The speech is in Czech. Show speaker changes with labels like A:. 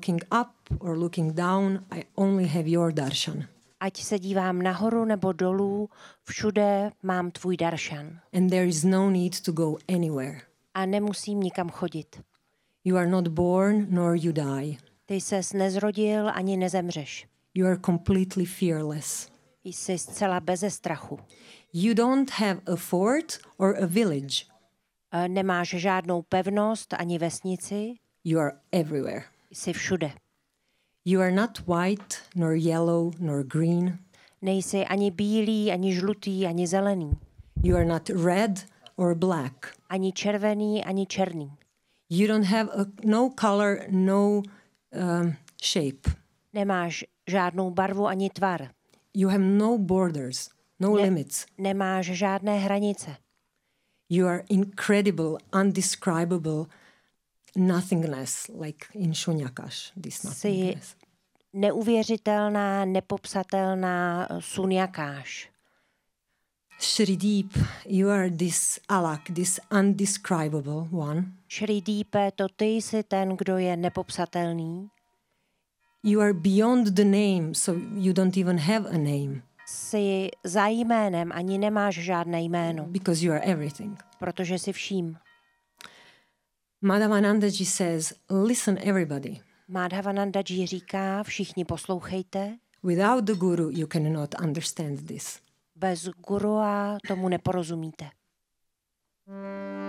A: looking up or looking down, I only have your darshan.
B: Ať se dívám nahoru nebo dolů, všude mám tvůj darshan.
A: And there is no need to go anywhere.
B: A nemusím nikam chodit.
A: You are not born nor you die.
B: Ty ses nezrodil ani nezemřeš.
A: You are completely fearless.
B: Jsi zcela beze strachu.
A: You don't have a fort or a village.
B: Nemáš žádnou pevnost ani vesnici.
A: You are everywhere.
B: Jsi všude.
A: You are not white, nor yellow, nor green.
B: Nejsi ani bílý, ani žlutý, ani zelený.
A: You are not red or black.
B: Ani červený, ani černý.
A: You don't have no color, no shape.
B: Nemáš žádnou barvu ani tvar.
A: You have no borders, no limits.
B: Nemáš žádné hranice.
A: You are incredible, undescribable nothingness, like in Shunyakash, this nothingness.
B: Jsi neuvěřitelná, nepopsatelná sunyakáš.
A: Shrideep, you are this alak, this undescribable one.
B: Shrideepe, to ty jsi ten, kdo je nepopsatelný.
A: You are beyond the name, so you don't even have a name.
B: Jsi za jménem, ani nemáš žádné jméno.
A: Because you are everything.
B: Protože jsi vším.
A: Madhavanandaji says, listen everybody.
B: Madhavanandaji říká, všichni poslouchejte.
A: Without the guru you cannot understand this.
B: Bez gurua tomu neporozumíte.